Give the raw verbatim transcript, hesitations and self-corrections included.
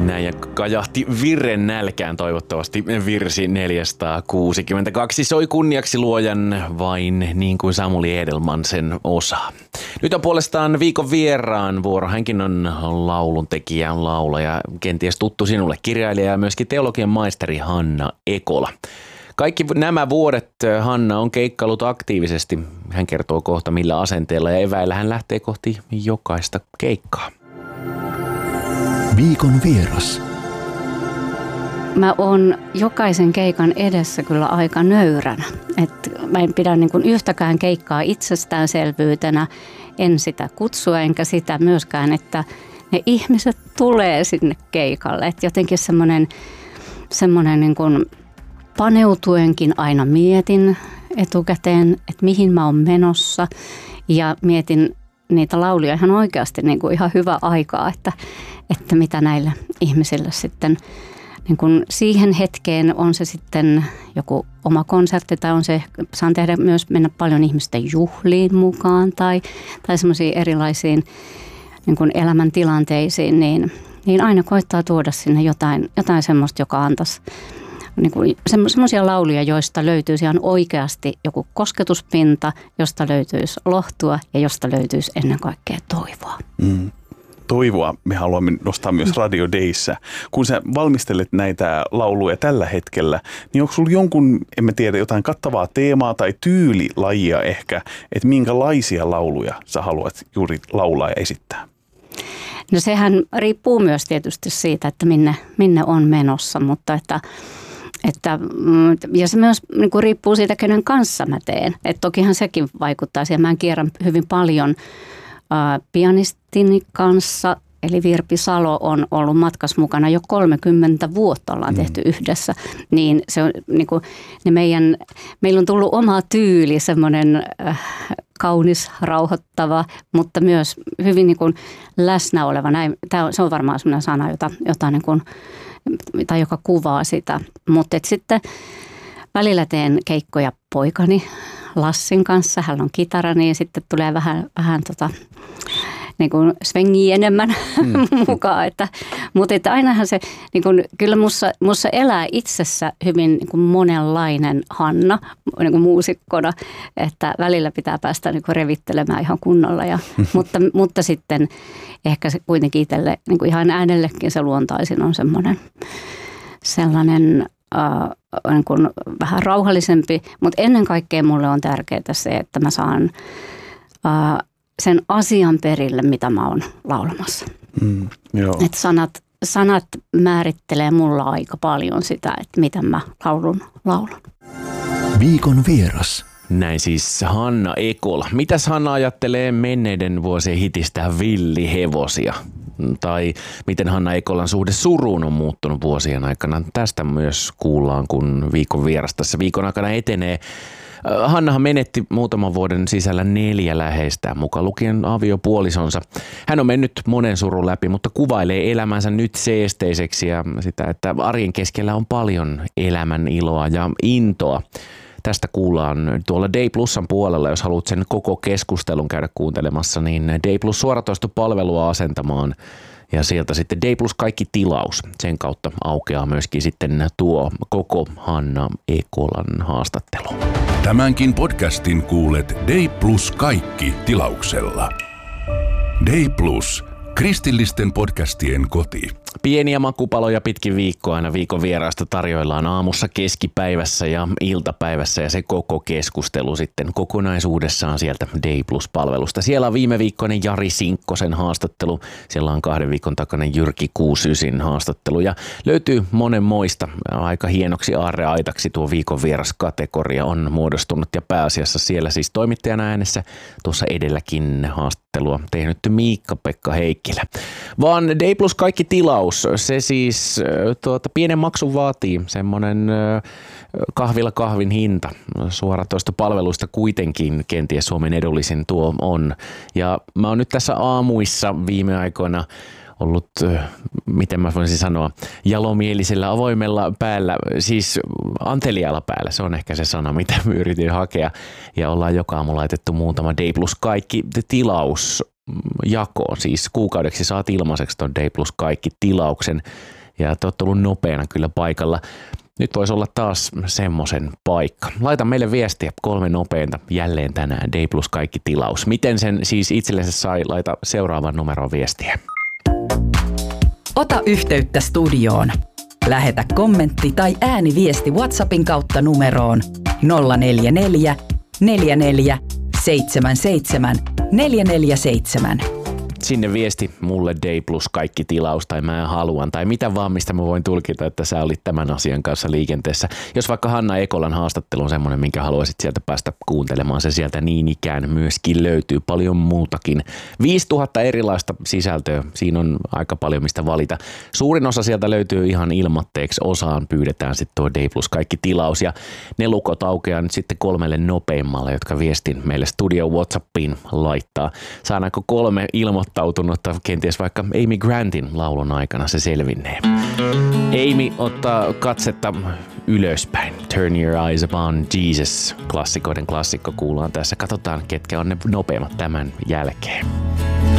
Näin ja kajahti virren nälkään toivottavasti virsi neljäsataakuusikymmentäkaksi. Soi kunniaksi luojan vain niin kuin Samuli Edelman sen osaa. Nyt on puolestaan viikon vieraan vuoro. Hänkin on lauluntekijä, laulaja, kenties tuttu sinulle, kirjailija ja myöskin teologian maisteri Hanna Ekola. Kaikki nämä vuodet Hanna on keikkaillut aktiivisesti. Hän kertoo kohta millä asenteella ja eväillä hän lähtee kohti jokaista keikkaa. Viikon vieras. Mä oon jokaisen keikan edessä kyllä aika nöyränä. Et mä en pidä niin kuin yhtäkään keikkaa itsestäänselvyytenä. En sitä kutsua enkä sitä myöskään, että ne ihmiset tulee sinne keikalle. Et jotenkin semmoinen, semmoinen niin kuin paneutuenkin aina mietin etukäteen, että mihin mä oon menossa ja mietin niitä lauluja ihan oikeasti niin kuin ihan hyvä aikaa, että, että mitä näille ihmisille sitten niin kuin siihen hetkeen on se sitten joku oma konsertti tai on se, saan tehdä myös mennä paljon ihmisten juhliin mukaan tai, tai semmoisiin erilaisiin niin kuin elämäntilanteisiin, niin, niin aina koittaa tuoda sinne jotain, jotain semmoista, joka antaisi niin kuin semmoisia lauluja, joista löytyisi ihan oikeasti joku kosketuspinta, josta löytyisi lohtua ja josta löytyisi ennen kaikkea toivoa. Mm. Toivoa me haluamme nostaa myös Radio Dayssä. Kun sä valmistelet näitä lauluja tällä hetkellä, niin onko sulla jonkun, en mä tiedä, jotain kattavaa teemaa tai tyylilajia ehkä, että minkälaisia lauluja sä haluat juuri laulaa ja esittää? No sehän riippuu myös tietysti siitä, että minne, minne on menossa, mutta että Että, ja se myös niin kuin riippuu siitä, kenen kanssa mä teen. Et tokihan sekin vaikuttaa siihen. Mä kierrän hyvin paljon ä, pianistini kanssa, eli Virpi Salo on ollut matkassa mukana jo kolmekymmentä vuotta ollaan mm. tehty yhdessä. Niin se on niin kuin, ne meidän, meillä on tullut oma tyyli, semmoinen äh, kaunis, rauhoittava, mutta myös hyvin niin kuin läsnä oleva. Näin, tää on, se on varmaan semmoinen sana, jota, jota niin kuin tai joka kuvaa sitä, mutta sitten välillä teen keikkoja poikani Lassin kanssa, hän on kitara, niin sitten tulee vähän, vähän tota, niin kuin svengiä enemmän mm. mukaan, että, mutta että ainahan se, niin kuin, kyllä mussa, mussa elää itsessä hyvin niin kuin monenlainen Hanna niin kuin muusikkona, että välillä pitää päästä niin kuin revittelemään ihan kunnolla, ja, mutta, mutta sitten ehkä se kuitenkin itselle, niin kuin ihan äänellekin se luontaisin on semmoinen sellainen äh, niin kuin vähän rauhallisempi, mutta ennen kaikkea mulle on tärkeää se, että mä saan äh, sen asian perille, mitä mä oon laulamassa. Mm, että sanat, sanat määrittelee mulla aika paljon sitä, että miten mä laulun laulan. Viikon vieras. Näin siis Hanna Ekola. Mitäs Hanna ajattelee menneiden vuosien hitistä Villihevosia? Tai miten Hanna Ekolan suhde suruun on muuttunut vuosien aikana? Tästä myös kuullaan, kun viikon vieras tässä viikon aikana etenee. Hannahan menetti muutaman vuoden sisällä neljä läheistään, mukaan lukien aviopuolisonsa. Hän on mennyt monen surun läpi, mutta kuvailee elämänsä nyt seesteiseksi ja sitä, että arjen keskellä on paljon elämän iloa ja intoa. Tästä kuullaan tuolla Day Plusan puolella, jos haluat sen koko keskustelun käydä kuuntelemassa, niin Day Plus suoratoistopalvelua asentamaan. Ja sieltä sitten Day Plus kaikki tilaus. Sen kautta aukeaa myöskin sitten tuo koko Hanna Ekolan haastattelu. Tämänkin podcastin kuulet Day Plus kaikki tilauksella. Day Plus, kristillisten podcastien koti. Pieniä makupaloja pitkin viikkoa aina viikon vieraasta tarjoillaan aamussa, keskipäivässä ja iltapäivässä ja se koko keskustelu sitten kokonaisuudessaan sieltä Day Plus-palvelusta. Siellä on viime viikkoinen Jari Sinkkosen haastattelu, siellä on kahden viikon takainen Jyrki Kuusysin haastattelu ja löytyy monenmoista. Aika hienoksi aarreaitaksi tuo viikon vieras-kategoria on muodostunut ja pääasiassa siellä siis toimittajan äänessä tuossa edelläkin haastattelua tehnyt Miikka-Pekka Heikkilä. Vaan Day Plus kaikki tilaus. Se siis tuota, pienen maksun vaatii, semmoinen kahvilla kahvin hinta. Suoratoistopalveluista kuitenkin kenties Suomen edullisin tuo on. Ja mä oon nyt tässä aamuissa viime aikoina ollut, miten mä voisin sanoa, jalomielisellä avoimella päällä, siis anteliaalla päällä, se on ehkä se sana, mitä mä yritin hakea. Ja ollaan joka aamu laitettu muutama Day Plus kaikki tilaus jakoon, siis kuukaudeksi saat ilmaiseksi ton Day Plus kaikki tilauksen. ja te olette ollut nopeana kyllä paikalla. Nyt voisi olla taas semmoisen paikka. Laita meille viestiä, kolme nopeinta jälleen tänään, D plus kaikki tilaus. Miten sen siis itsellensä sai, laita seuraavan numeroon viestiä. Ota yhteyttä studioon. Lähetä kommentti tai ääniviesti WhatsAppin kautta numeroon nolla neljä neljä, neljä neljä, seitsemän seitsemän, neljä neljä seitsemän. Sinne viesti mulle D plus kaikki tilaus tai mä haluan tai mitä vaan, mistä mä voin tulkita, että sä olit tämän asian kanssa liikenteessä. Jos vaikka Hanna Ekolan haastattelu on semmoinen, minkä haluaisit sieltä päästä kuuntelemaan, se sieltä niin ikään myöskin löytyy, paljon muutakin. viisituhatta erilaista sisältöä, siinä on aika paljon mistä valita. Suurin osa sieltä löytyy ihan ilmatteeksi, osaan pyydetään sitten tuo D plus kaikki tilaus ja ne lukot aukeaa nyt sitten kolmelle nopeimmalle, jotka viestin meille studio WhatsAppiin laittaa. Saadaanko kolme ilmoittaa tautunutta kenties vaikka Amy Grantin laulun aikana se selvinnee. Amy ottaa katsetta ylöspäin. Turn your eyes upon Jesus. Klassikoiden klassikko kuullaan tässä. Katsotaan, ketkä on ne nopeimmat tämän jälkeen.